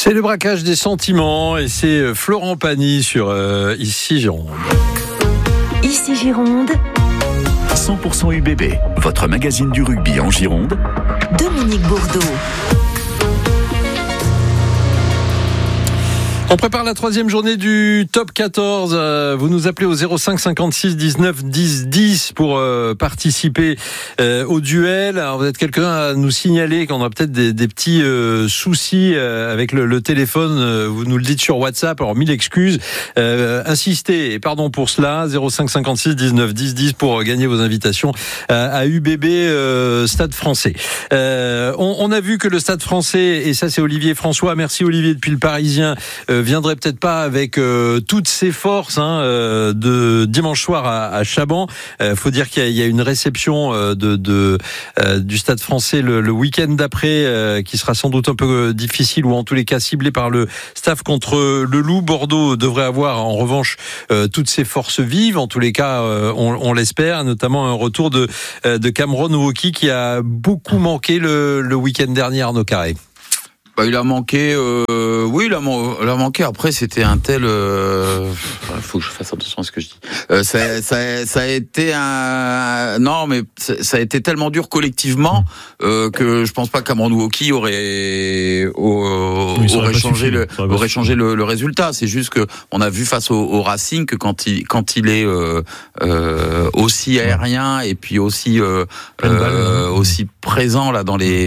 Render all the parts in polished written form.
C'est le braquage des sentiments et c'est Florent Pagny sur Ici Gironde. Ici Gironde. 100% UBB, votre magazine du rugby en Gironde. Dominique Bourdeau. On prépare la troisième journée du top 14. Vous nous appelez au 05 56 19 10 10 pour participer au duel. Alors vous êtes quelqu'un à nous signaler qu'on a peut-être des petits soucis avec le téléphone. Vous nous le dites sur WhatsApp. Alors mille excuses. Insistez et pardon pour cela. 05 56 19 10 10 pour gagner vos invitations à UBB Stade Français. On a vu que le Stade Français, et ça c'est Olivier François. Merci Olivier depuis le Parisien. Viendrait peut-être pas avec toutes ses forces de dimanche soir à Chaban. Faut dire qu'il y a une réception du Stade Français le week-end d'après qui sera sans doute un peu difficile ou en tous les cas ciblé par le staff contre le Loup. Bordeaux devrait avoir en revanche toutes ses forces vives. En tous les cas, on l'espère, notamment un retour de Cameron Woki qui a beaucoup manqué le week-end dernier, Arnaud Carré. Il a manqué, oui, il a manqué. Après, c'était un tel. Faut que je fasse attention à ce que je dis. Ça a été ça a été tellement dur collectivement que je pense pas que Cameron Woki aurait changé le résultat. C'est juste que on a vu face au Racing que quand il est aussi aérien et puis aussi présent là dans le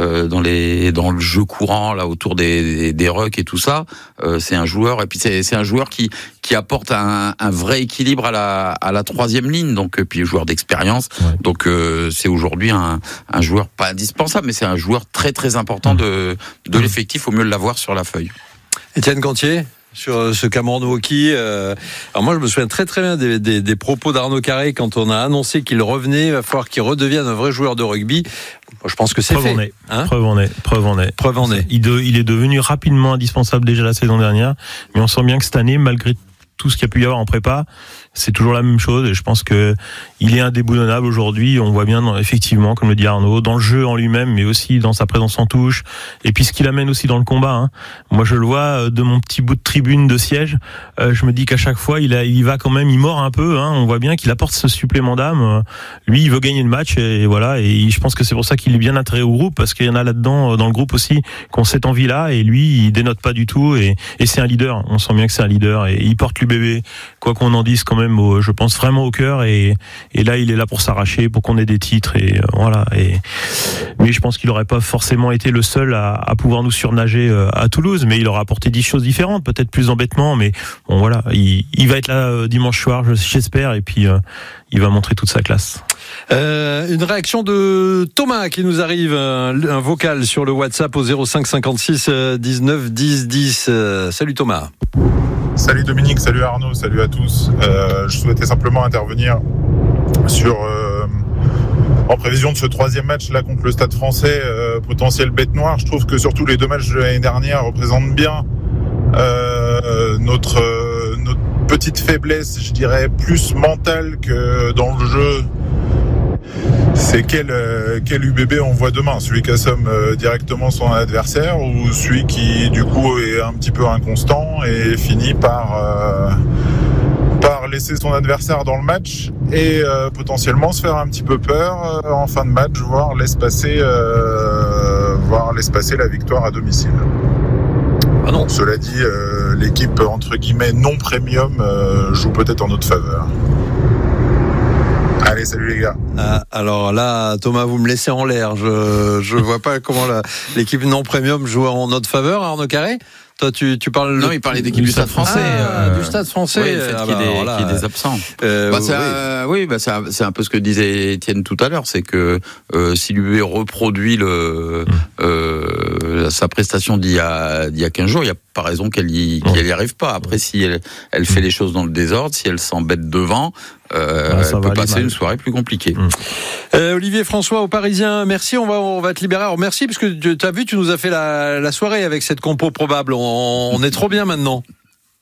jeu courant. Là autour des rucks et tout ça, c'est un joueur et puis c'est un joueur qui apporte un vrai équilibre à la troisième ligne, donc puis joueur d'expérience. Ouais. Donc c'est aujourd'hui un joueur pas indispensable, mais c'est un joueur très très important de l'effectif. Au mieux de l'avoir sur la feuille. Étienne Cantier sur ce Cameron Woki. Alors moi je me souviens très très bien des propos d'Arnaud Carré quand on a annoncé qu'il revenait. Il va falloir qu'il redevienne un vrai joueur de rugby. Moi, je pense que c'est preuve fait. Preuve en est. Il est devenu rapidement indispensable déjà la saison dernière, mais on sent bien que cette année, malgré tout ce qu'il y a pu y avoir en prépa, c'est toujours la même chose et je pense que il est indéboulonnable aujourd'hui. On voit bien effectivement, comme le dit Arnaud, dans le jeu en lui-même, mais aussi dans sa présence en touche et puis ce qu'il amène aussi dans le combat. Moi, je le vois de mon petit bout de tribune de siège. Je me dis qu'à chaque fois, il va quand même, il mord un peu. On voit bien qu'il apporte ce supplément d'âme. Lui, il veut gagner le match et voilà. Et je pense que c'est pour ça qu'il est bien intégré au groupe parce qu'il y en a là-dedans dans le groupe aussi qui ont cette envie-là et lui, il dénote pas du tout et c'est un leader. On sent bien que c'est un leader et il porte l'UBB, quoi qu'on en dise quand même. Je pense vraiment au cœur et là il est là pour s'arracher, pour qu'on ait des titres et voilà. Mais je pense qu'il n'aurait pas forcément été le seul à pouvoir nous surnager à Toulouse, mais il aurait apporté 10 choses différentes, peut-être plus d'embêtement, mais bon voilà, il va être là dimanche soir, j'espère, et puis il va montrer toute sa classe. Une réaction de Thomas qui nous arrive, un vocal sur le WhatsApp au 05 56 19 10 10. Salut Thomas. Salut Dominique, salut Arnaud, salut à tous. Je souhaitais simplement intervenir sur en prévision de ce troisième match là contre le Stade Français, potentiel bête noire. Je trouve que surtout les deux matchs de l'année dernière représentent bien notre petite faiblesse, je dirais plus mentale que dans le jeu. C'est quel UBB on voit demain, celui qui assomme directement son adversaire ou celui qui du coup est un petit peu inconstant et finit par laisser son adversaire dans le match et potentiellement se faire un petit peu peur en fin de match, voire laisse passer la victoire à domicile. Ah non. Cela dit, l'équipe entre guillemets non premium joue peut-être en notre faveur. Allez, salut les gars. Alors là, Thomas, vous me laissez en l'air. Je vois pas comment l'équipe non premium joue en notre faveur, Arnaud Carré. Toi, tu parles. Non, il parlait d'équipe du Stade Français. Du Stade Français. Oui, le fait qu'il y ait des absents. C'est un peu ce que disait Étienne tout à l'heure, c'est que si l'UBB reproduit sa prestation d'il y a 15 jours, il n'y a pas raison qu'elle y arrive pas. Après, si elle fait les choses dans le désordre, si elle s'embête devant, elle peut passer une soirée plus compliquée. Olivier François au Parisien, merci, on va te libérer. Alors merci parce que tu as vu, tu nous as fait la soirée avec cette compo probable. On est trop bien maintenant.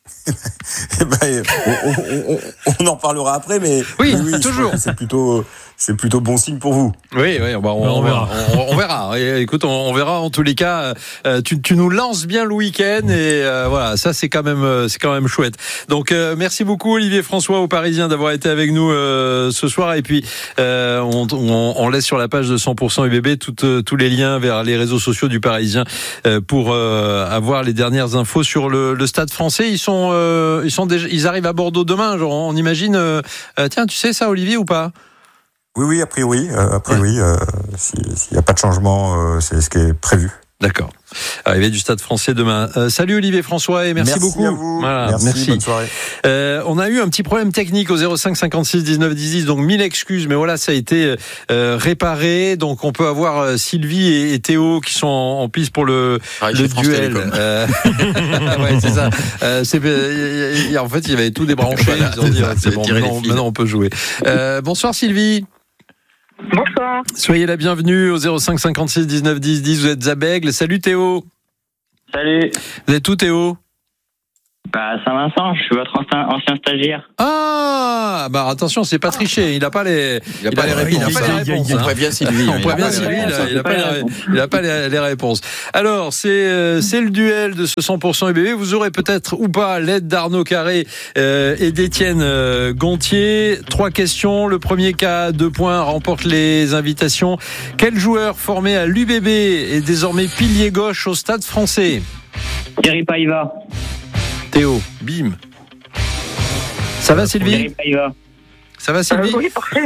On en parlera après, mais oui, toujours. C'est plutôt bon signe pour vous. Oui, on verra. On verra. Et, écoute, on verra en tous les cas. Tu nous lances bien le week-end et voilà, ça c'est quand même chouette. Donc merci beaucoup Olivier François aux Parisiens d'avoir été avec nous ce soir. Et puis on laisse sur la page de 100% UBB tous les liens vers les réseaux sociaux du Parisien pour avoir les dernières infos sur le Stade Français. Ils arrivent à Bordeaux demain. Genre, on imagine. Tiens, tu sais ça, Olivier, ou pas? Oui, a priori, s'il n'y a pas de changement, c'est ce qui est prévu. D'accord. Arrivée du Stade Français demain. Salut Olivier François et merci beaucoup. Merci à vous. Voilà, merci. Bonne soirée. On a eu un petit problème technique au 05 56 19 10 10, donc 1000 excuses, mais voilà, ça a été réparé. Donc on peut avoir Sylvie et Théo qui sont en piste pour le duel. Ouais, c'est ça. En fait, il y avait tout débranché. Ils ont dit, c'est bon, maintenant on peut jouer. Bonsoir Sylvie. Bonsoir. Soyez la bienvenue au 05 56 19 10 10. Vous êtes à Bègle. Salut Théo. Salut. Vous êtes où Théo? Saint-Vincent, je suis votre ancien stagiaire. Ah, attention, c'est pas triché. Il n'a pas les réponses. On prévient Sylvie. Il n'a pas les réponses. Alors, c'est le duel de ce 100% UBB. Vous aurez peut-être ou pas l'aide d'Arnaud Carré et d'Étienne Gontier. 3 questions. Le premier cas, 2 points, remporte les invitations. Quel joueur formé à l'UBB est désormais pilier gauche au Stade Français? Thierry Paiva. Théo, bim. Ça va Sylvie? Ça va Sylvie? Oui, parfait.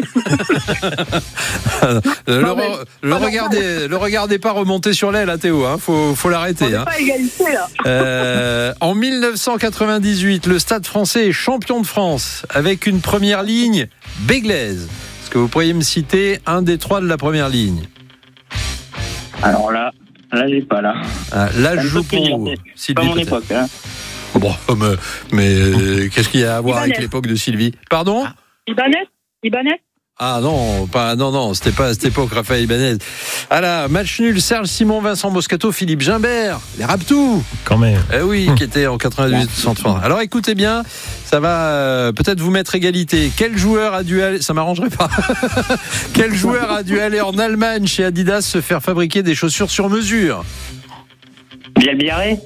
Le regardez pas remonter sur l'aile, hein, Théo. Faut l'arrêter. On n'est pas égalité là. En 1998, le Stade Français est champion de France avec une première ligne béglaise. Est-ce que vous pourriez me citer un des 3 de la première ligne? Alors là, j'ai pas là. Là, je joue pour vous. C'est pas mon époque. Hein. Bon, mais qu'est-ce qu'il y a à voir avec l'époque de Sylvie? Pardon? Ibanez? Ah non, c'était pas à cette époque, Raphaël Ibanez. Ah là, match nul, Serge Simon, Vincent Moscato, Philippe Gimbert, les Raptous. Quand même. Oui, qui était en 98 centre. Alors écoutez bien, ça va peut-être vous mettre égalité. Quel joueur a dû aller, ça m'arrangerait pas. Quel joueur a dû aller en Allemagne chez Adidas se faire fabriquer des chaussures sur mesure? Biarré.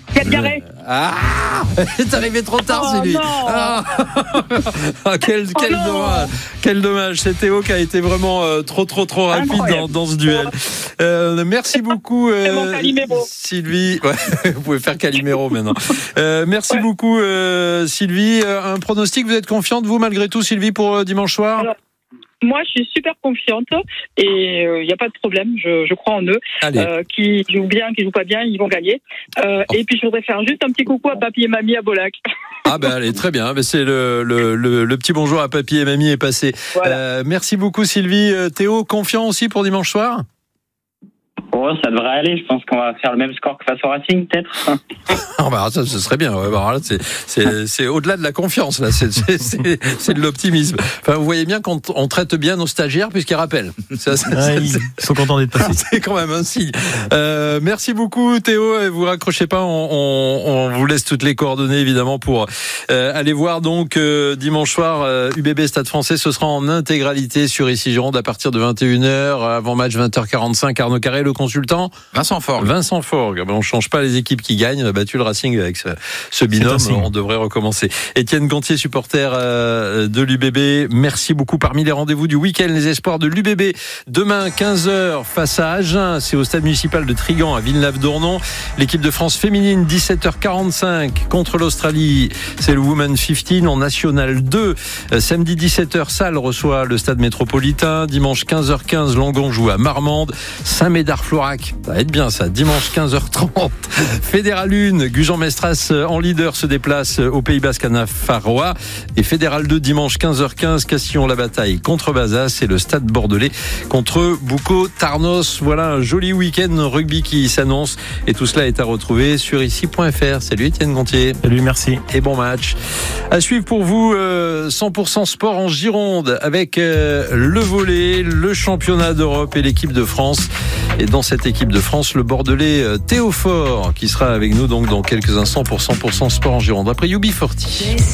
C'est arrivé trop tard, c'est lui. Quel dommage. C'est Théo qui a été vraiment trop rapide dans ce duel. Merci beaucoup Sylvie. Ouais, vous pouvez faire Calimero maintenant. Merci beaucoup Sylvie. Un pronostic, vous êtes confiante vous malgré tout Sylvie pour dimanche soir? Moi, je suis super confiante et il n'y a pas de problème. Je crois en eux. Qui jouent bien, qui jouent pas bien, ils vont gagner. Et puis, je voudrais faire juste un petit coucou à papy et mamie à Bolac. Allez, très bien. C'est le petit bonjour à papy et mamie est passé. Voilà. Merci beaucoup Sylvie. Théo, confiant aussi pour dimanche soir? Oh, ça devrait aller. Je pense qu'on va faire le même score que face au Racing, peut-être. Ça, ce serait bien. Ouais, là, c'est au-delà de la confiance. Là, c'est de l'optimisme. Enfin, vous voyez bien qu'on traite bien nos stagiaires puisqu'ils rappellent. Ils sont contents d'être passés. C'est quand même un signe. Merci beaucoup, Théo. Vous raccrochez pas. On vous laisse toutes les coordonnées évidemment pour aller voir donc dimanche soir UBB Stade Français. Ce sera en intégralité sur Ici Gironde à partir de 21h. Avant match 20h45. Arnaud Carré, le consultant Vincent Forgue. On change pas les équipes qui gagnent. On a battu le Racing avec ce binôme. On devrait recommencer. Étienne Gontier, supporter de l'UBB. Merci beaucoup. Parmi les rendez-vous du week-end, les espoirs de l'UBB. Demain, 15h, face à Agen. C'est au stade municipal de Trigan, à Villeneuve-d'Ornon. L'équipe de France féminine, 17h45 contre l'Australie. C'est le Women 15 en National 2. Samedi 17h, Salles reçoit le stade métropolitain. Dimanche 15h15, Langon joue à Marmande. Saint-Médard-Florac, ça va être bien ça, dimanche 15h30. Fédéral 1, Gujan-Mestras en leader se déplace au Pays Basque à Nafarroa. Et Fédéral 2, dimanche 15h15, Castillon-la-Bataille contre Bazas et le Stade Bordelais contre Boucau-Tarnos. Voilà un joli week-end rugby qui s'annonce et tout cela est à retrouver sur ici.fr. Salut Étienne Gontier. Salut, merci. Et bon match. À suivre pour vous 100% sport en Gironde avec le volley, le championnat d'Europe et l'équipe de France. Et dans cette équipe de France, le Bordelais Théo Faure qui sera avec nous donc dans quelques instants pour 100% Sport en Gironde. Après UB40.